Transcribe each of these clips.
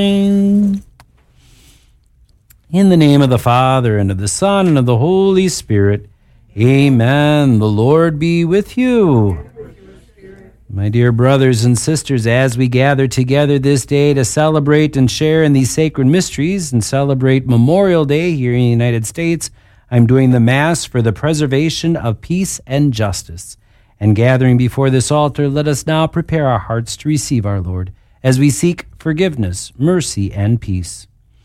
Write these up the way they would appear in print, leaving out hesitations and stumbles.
In the name of the Father, and of the Son, and of the Holy Spirit, amen. The Lord be with you. My dear brothers and sisters, as we gather together this day to celebrate and share in these sacred mysteries and celebrate Memorial Day here in the United States, I'm doing the Mass for the preservation of peace and justice. And gathering before this altar, let us now prepare our hearts to receive our Lord as we seek forgiveness, mercy, and peace.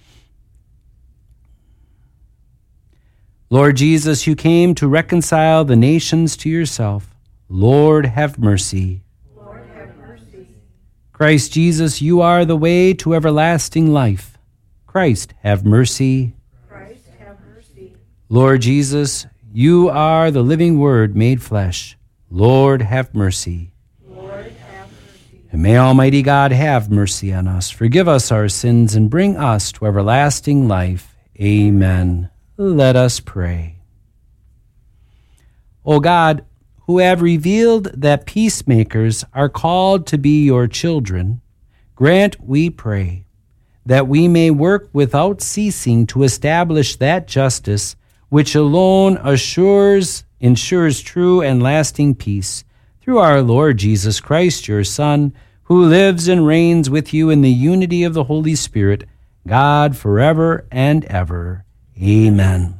Lord Jesus, you came to reconcile the nations to yourself. Lord, have mercy. Lord, have mercy. Christ Jesus, you are the way to everlasting life. Christ, have mercy. Christ, have mercy. Lord Jesus, you are the living Word made flesh. Lord, have mercy. Lord, have mercy. And may Almighty God have mercy on us, forgive us our sins, and bring us to everlasting life. Amen. Let us pray. O God, who have revealed that peacemakers are called to be your children, grant, we pray, that we may work without ceasing to establish that justice which alone ensures true and lasting peace, through our Lord Jesus Christ, your Son, who lives and reigns with you in the unity of the Holy Spirit, God, forever and ever. Amen.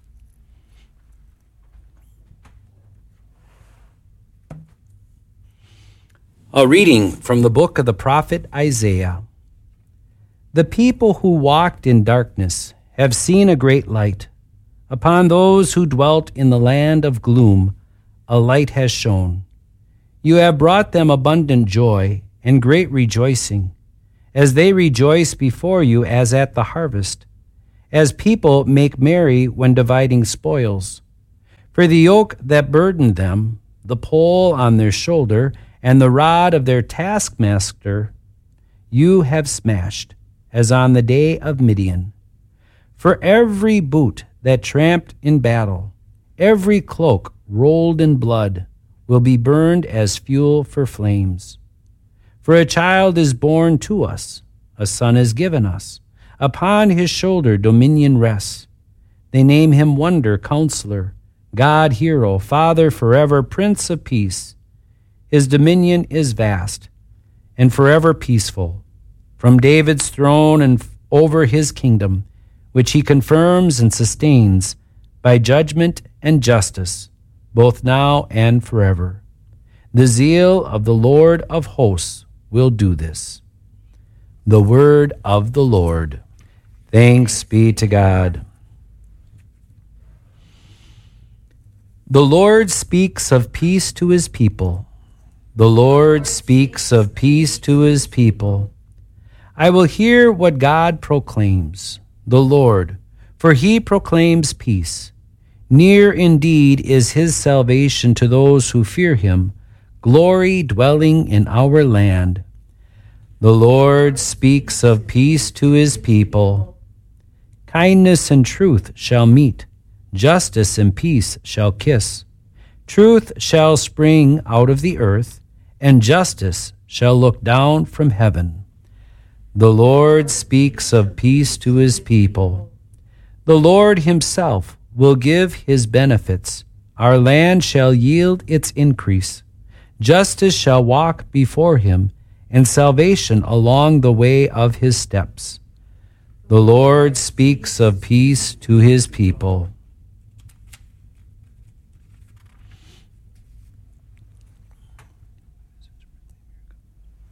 A reading from the book of the prophet Isaiah. The people who walked in darkness have seen a great light. Upon those who dwelt in the land of gloom, a light has shone. You have brought them abundant joy and great rejoicing, as they rejoice before you as at the harvest, as people make merry when dividing spoils. For the yoke that burdened them, the pole on their shoulder, and the rod of their taskmaster, you have smashed, as on the day of Midian. For every boot that tramped in battle, every cloak rolled in blood, will be burned as fuel for flames. For a child is born to us, a son is given us. Upon his shoulder dominion rests. They name him Wonder, Counselor, God, Hero, Father forever, Prince of Peace. His dominion is vast and forever peaceful, from David's throne and over his kingdom, which he confirms and sustains by judgment and justice, both now and forever. The zeal of the Lord of hosts will do this. The word of the Lord. Thanks be to God. The Lord speaks of peace to his people. The Lord speaks of peace to his people. I will hear what God proclaims, the Lord, for he proclaims peace. Near indeed is his salvation to those who fear him, glory dwelling in our land. The Lord speaks of peace to his people. Kindness and truth shall meet, justice and peace shall kiss. Truth shall spring out of the earth, and justice shall look down from heaven. The Lord speaks of peace to his people. The Lord himself will give his benefits. Our land shall yield its increase. Justice shall walk before him, and salvation along the way of his steps. The Lord speaks of peace to his people.